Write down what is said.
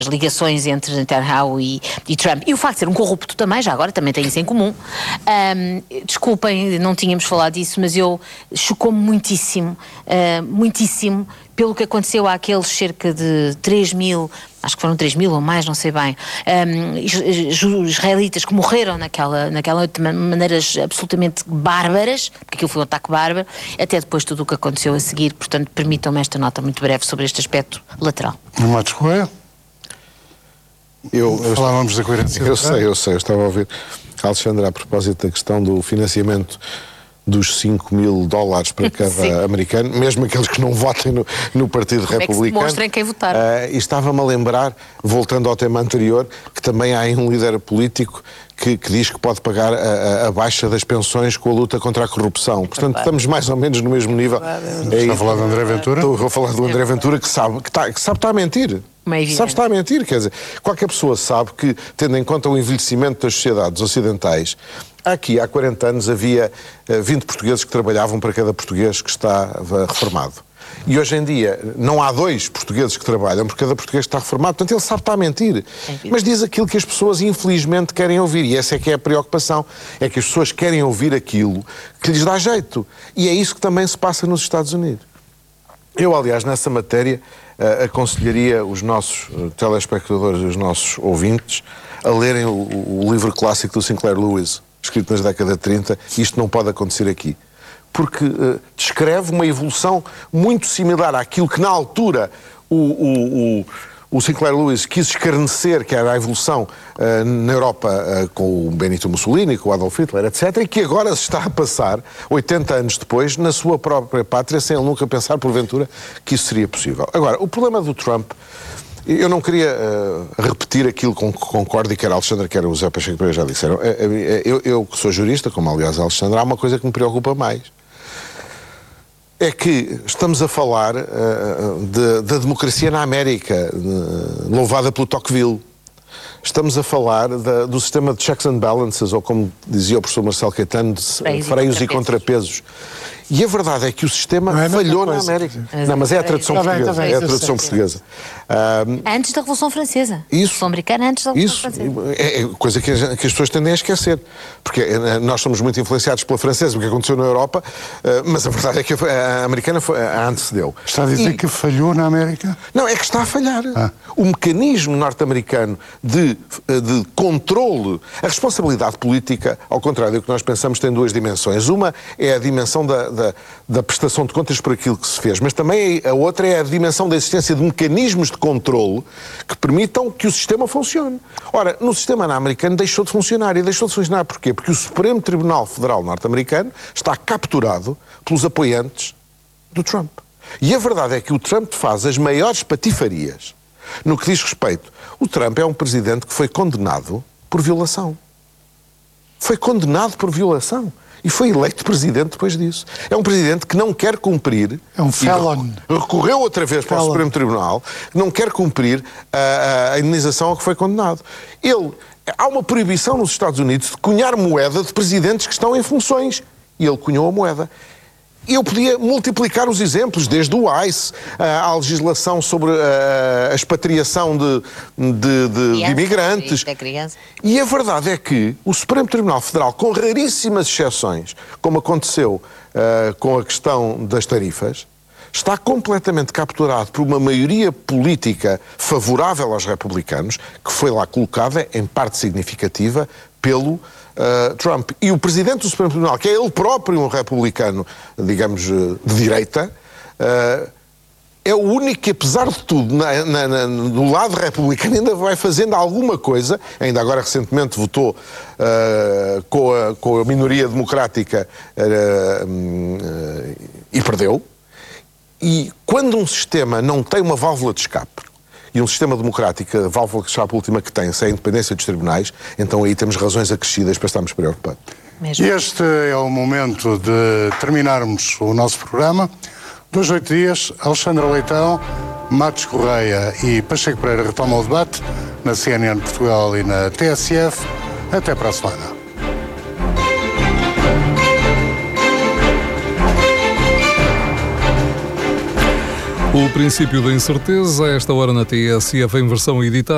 as ligações entre Netanyahu e Trump, e o facto de ser um corrupto também, já agora, também tem isso em comum. Desculpem, não tínhamos falado disso, mas chocou-me muitíssimo, muitíssimo, pelo que aconteceu àqueles cerca de 3.000, acho que foram 3.000 ou mais, não sei bem, israelitas que morreram naquela noite de maneiras absolutamente bárbaras, porque aquilo foi um ataque bárbaro, até depois tudo o que aconteceu a seguir. Portanto, permitam-me esta nota muito breve sobre este aspecto lateral. Matos Correia? Falávamos da coerência. Eu sei, eu estava a ouvir a Alexandra a propósito da questão do financiamento dos $5.000 para cada americano, mesmo aqueles que não votem no Partido Republicano. É que se mostrem quem votar. E estava-me a lembrar, voltando ao tema anterior, que também há aí um líder político que diz que pode pagar a baixa das pensões com a luta contra a corrupção. Portanto, estamos mais ou menos no mesmo nível. Está a falar do André Ventura? Estou a falar do André Ventura, que sabe que está a mentir. Sabe que está a mentir, quer dizer, qualquer pessoa sabe que, tendo em conta o envelhecimento das sociedades ocidentais, aqui há 40 anos havia 20 portugueses que trabalhavam para cada português que estava reformado. E hoje em dia não há 2 portugueses que trabalham por cada português que está reformado. Portanto, ele sabe que está a mentir. Mas diz aquilo que as pessoas infelizmente querem ouvir. E essa é que é a preocupação. É que as pessoas querem ouvir aquilo que lhes dá jeito. E é isso que também se passa nos Estados Unidos. Eu, aliás, nessa matéria, aconselharia os nossos telespectadores e os nossos ouvintes a lerem o livro clássico do Sinclair Lewis, escrito nas décadas de 30. Isto não pode acontecer aqui. Porque descreve uma evolução muito similar àquilo que, na altura, o Sinclair Lewis quis escarnecer, que era a evolução na Europa com o Benito Mussolini, com o Adolf Hitler, etc., e que agora se está a passar, 80 anos depois, na sua própria pátria, sem ele nunca pensar, porventura, que isso seria possível. Agora, o problema do Trump, eu não queria repetir aquilo com que concordo, e quer a Alexandra, quer o José Pacheco Pereira já disseram. Eu que sou jurista, como aliás a Alexandra, há uma coisa que me preocupa mais. É que estamos a falar da democracia na América, louvada pelo Tocqueville. Estamos a falar do sistema de checks and balances, ou como dizia o professor Marcelo Caetano, de freios e contrapesos. E a verdade é que o sistema falhou na América. Não, mas é a tradução portuguesa. É a tradução portuguesa. Antes da Revolução Francesa. Isso. Revolução Americana antes da Revolução Francesa. É coisa que as pessoas tendem a esquecer. Porque nós somos muito influenciados pela francesa, o que aconteceu na Europa, mas a verdade é que a americana a antecedeu. Está a dizer que falhou na América? Não, é que está a falhar. O mecanismo norte-americano de controle, a responsabilidade política, ao contrário do que nós pensamos, tem 2 dimensões. Uma é a dimensão da prestação de contas por aquilo que se fez, mas também a outra é a dimensão da existência de mecanismos de controle que permitam que o sistema funcione. Ora, no sistema americano deixou de funcionar. E deixou de funcionar porquê? Porque o Supremo Tribunal Federal norte-americano está capturado pelos apoiantes do Trump. E a verdade é que o Trump faz as maiores patifarias no que diz respeito. O Trump é um presidente que foi condenado por violação. Foi condenado por violação. E foi eleito presidente depois disso. É um presidente que não quer cumprir... É um felon. Recorreu outra vez para o Supremo Tribunal, que não quer cumprir a indenização a que foi condenado. Há uma proibição nos Estados Unidos de cunhar moeda de presidentes que estão em funções. E ele cunhou a moeda. Eu podia multiplicar os exemplos, desde o ICE, à legislação sobre a expatriação de imigrantes. E a verdade é que o Supremo Tribunal Federal, com raríssimas exceções, como aconteceu com a questão das tarifas, está completamente capturado por uma maioria política favorável aos republicanos, que foi lá colocada, em parte significativa, pelo Trump. E o presidente do Supremo Tribunal, que é ele próprio um republicano, digamos, de direita, é o único que, apesar de tudo, do lado republicano, ainda vai fazendo alguma coisa. Ainda agora, recentemente, votou com a minoria democrática e perdeu. E quando um sistema não tem uma válvula de escape, e um sistema democrático, a válvula de escape última que tem, se é a independência dos tribunais, então aí temos razões acrescidas para estarmos preocupados. E este é o momento de terminarmos o nosso programa. 2 a 8 dias, Alexandra Leitão, Matos Correia e Pacheco Pereira retomam o debate na CNN Portugal e na TSF. Até para a semana. O princípio da incerteza, a esta hora na TSF em versão editada.